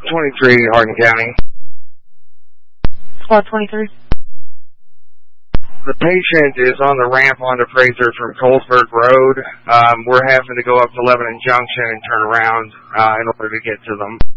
23, Hardin County. Squad 23. The patient is on the ramp onto Fraser from Colesburg Road. We're having to go up to Lebanon Junction and turn around in order to get to them.